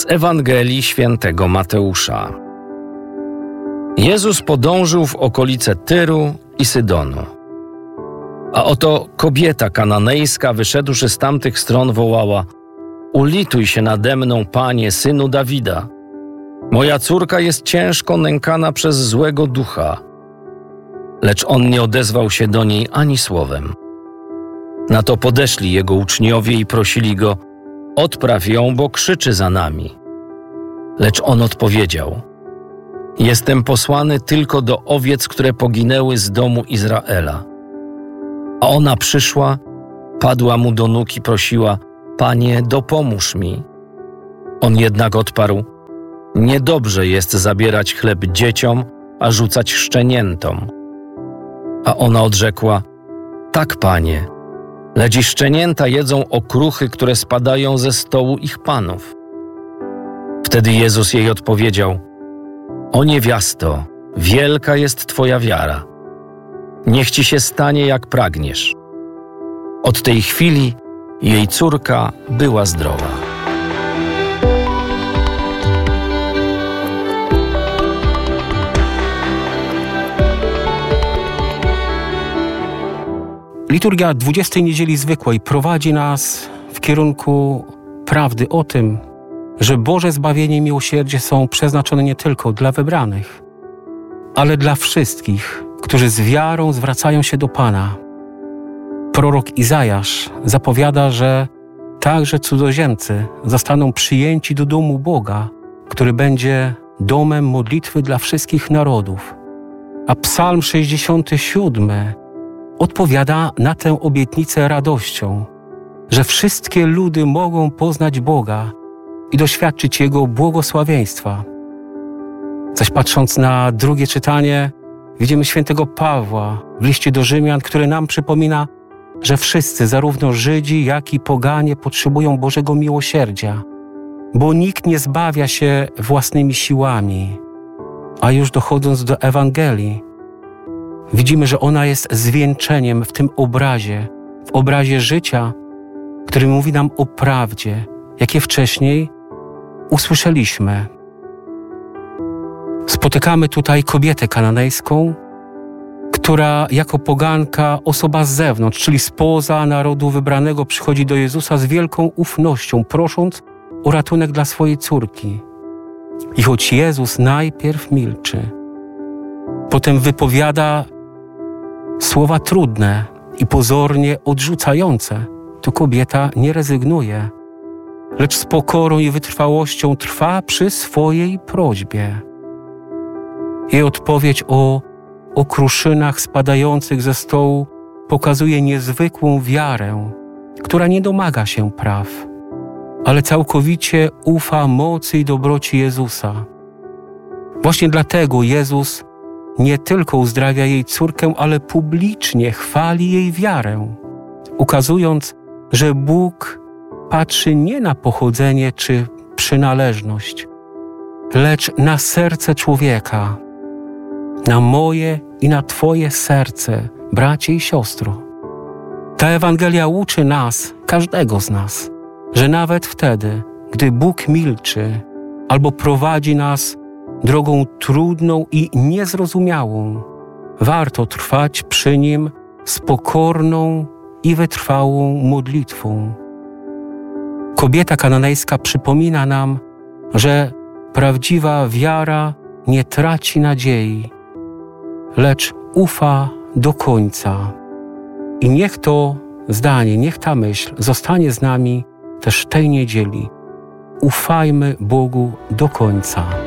Z Ewangelii Świętego Mateusza. Jezus podążył w okolice Tyru i Sydonu. A oto kobieta kananejska, wyszedłszy z tamtych stron, wołała: „Ulituj się nade mną, Panie, Synu Dawida. Moja córka jest ciężko nękana przez złego ducha”. Lecz on nie odezwał się do niej ani słowem. Na to podeszli jego uczniowie i prosili go: „Odpraw ją, bo krzyczy za nami”. Lecz on odpowiedział: „Jestem posłany tylko do owiec, które poginęły z domu Izraela”. A ona przyszła, padła mu do nóg i prosiła: „Panie, dopomóż mi”. On jednak odparł: „Niedobrze jest zabierać chleb dzieciom, a rzucać szczeniętom”. A ona odrzekła: „Tak, Panie, lecz i szczenięta jedzą okruchy, które spadają ze stołu ich panów”. Wtedy Jezus jej odpowiedział: „O niewiasto, wielka jest Twoja wiara. Niech Ci się stanie, jak pragniesz”. Od tej chwili jej córka była zdrowa. Liturgia 20. Niedzieli Zwykłej prowadzi nas w kierunku prawdy o tym, że Boże zbawienie i miłosierdzie są przeznaczone nie tylko dla wybranych, ale dla wszystkich, którzy z wiarą zwracają się do Pana. Prorok Izajasz zapowiada, że także cudzoziemcy zostaną przyjęci do domu Boga, który będzie domem modlitwy dla wszystkich narodów. A Psalm 67 odpowiada na tę obietnicę radością, że wszystkie ludy mogą poznać Boga i doświadczyć Jego błogosławieństwa. Zaś patrząc na drugie czytanie, widzimy świętego Pawła w liście do Rzymian, który nam przypomina, że wszyscy, zarówno Żydzi, jak i poganie, potrzebują Bożego miłosierdzia, bo nikt nie zbawia się własnymi siłami. A już dochodząc do Ewangelii, widzimy, że ona jest zwieńczeniem w tym obrazie, w obrazie życia, który mówi nam o prawdzie, jakie wcześniej usłyszeliśmy. Spotykamy tutaj kobietę kananejską, która jako poganka, osoba z zewnątrz, czyli spoza narodu wybranego, przychodzi do Jezusa z wielką ufnością, prosząc o ratunek dla swojej córki. I choć Jezus najpierw milczy, potem wypowiada słowa trudne i pozornie odrzucające, to kobieta nie rezygnuje, lecz z pokorą i wytrwałością trwa przy swojej prośbie. Jej odpowiedź o okruszynach spadających ze stołu pokazuje niezwykłą wiarę, która nie domaga się praw, ale całkowicie ufa mocy i dobroci Jezusa. Właśnie dlatego Jezus nie tylko uzdrawia jej córkę, ale publicznie chwali jej wiarę, ukazując, że Bóg patrzy nie na pochodzenie czy przynależność, lecz na serce człowieka, na moje i na Twoje serce, bracie i siostro. Ta Ewangelia uczy nas, każdego z nas, że nawet wtedy, gdy Bóg milczy albo prowadzi nas drogą trudną i niezrozumiałą, warto trwać przy Nim z pokorną i wytrwałą modlitwą. Kobieta kananejska przypomina nam, że prawdziwa wiara nie traci nadziei, lecz ufa do końca. I niech to zdanie, niech ta myśl zostanie z nami też tej niedzieli. Ufajmy Bogu do końca.